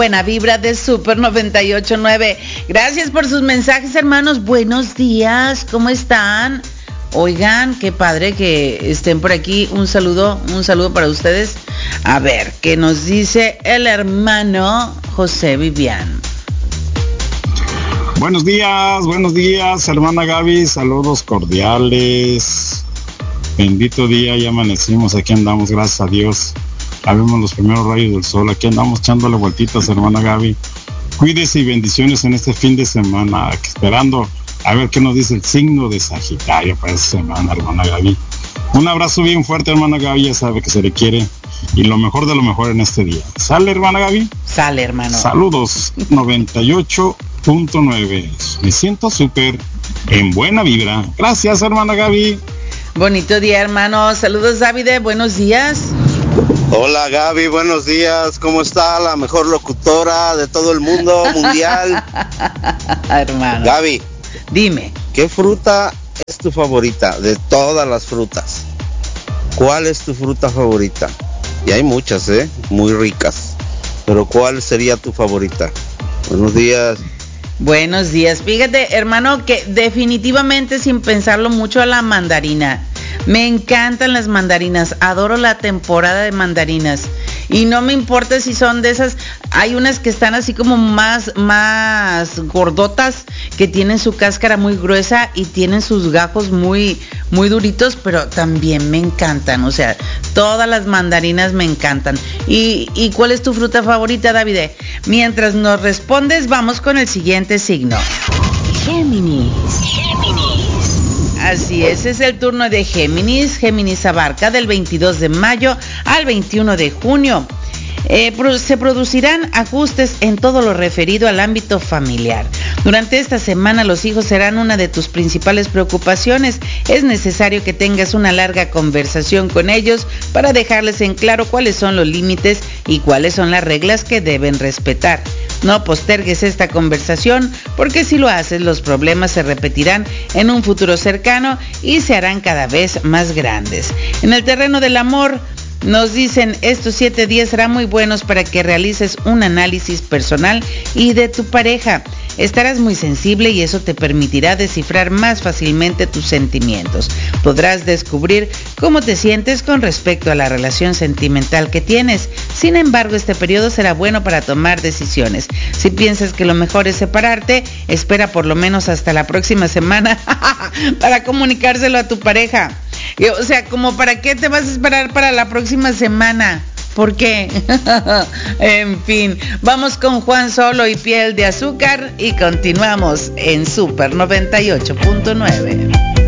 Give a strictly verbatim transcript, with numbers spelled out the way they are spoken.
Buena vibra de Super noventa y ocho punto nueve. Gracias por sus mensajes, hermanos. Buenos días, ¿cómo están? Oigan, qué padre que estén por aquí. Un saludo, un saludo para ustedes. A ver, ¿qué nos dice el hermano José Vivian? Buenos días, buenos días, hermana Gaby. Saludos cordiales. Bendito día, ya amanecimos, aquí andamos, gracias a Dios. Ya vemos los primeros rayos del sol, aquí andamos echándole vueltitas, hermana Gaby. Cuídese y bendiciones en este fin de semana, esperando a ver qué nos dice el signo de Sagitario para esta semana, hermana Gaby. Un abrazo bien fuerte, hermana Gaby, ya sabe que se le quiere y lo mejor de lo mejor en este día. ¿Sale, hermana Gaby? Sale, hermano. Saludos, noventa y ocho punto nueve. Me siento súper en buena vibra. Gracias, hermana Gaby. Bonito día, hermano. Saludos, David. Buenos días. Hola, Gaby. Buenos días. ¿Cómo está la mejor locutora de todo el mundo mundial? Hermano. Gaby. Dime. ¿Qué fruta es tu favorita de todas las frutas? ¿Cuál es tu fruta favorita? Y hay muchas, ¿eh? Muy ricas. Pero ¿cuál sería tu favorita? Buenos días. Buenos días. Fíjate, hermano, que definitivamente sin pensarlo mucho a la mandarina. Me encantan las mandarinas, adoro la temporada de mandarinas. Y no me importa si son de esas, hay unas que están así como más, más gordotas, que tienen su cáscara muy gruesa y tienen sus gajos muy, muy duritos, pero también me encantan. O sea, todas las mandarinas me encantan. ¿Y, y cuál es tu fruta favorita, David? Mientras nos respondes, vamos con el siguiente signo. Géminis. Géminis. Así es, es el turno de Géminis. Géminis abarca del veintidós de mayo al veintiuno de junio. Eh, se producirán ajustes en todo lo referido al ámbito familiar. Durante esta semana los hijos serán una de tus principales preocupaciones. Es necesario que tengas una larga conversación con ellos para dejarles en claro cuáles son los límites y cuáles son las reglas que deben respetar. No postergues esta conversación, porque si lo haces los problemas se repetirán en un futuro cercano y se harán cada vez más grandes. En el terreno del amor, nos dicen, estos siete días serán muy buenos para que realices un análisis personal y de tu pareja. Estarás muy sensible y eso te permitirá descifrar más fácilmente tus sentimientos. Podrás descubrir cómo te sientes con respecto a la relación sentimental que tienes. Sin embargo, este periodo será bueno para tomar decisiones. Si piensas que lo mejor es separarte, espera por lo menos hasta la próxima semana para comunicárselo a tu pareja. O sea, como para qué te vas a esperar para la próxima semana. ¿Por qué? En fin, vamos con Juan Solo y Piel de Azúcar y continuamos en Super noventa y ocho punto nueve.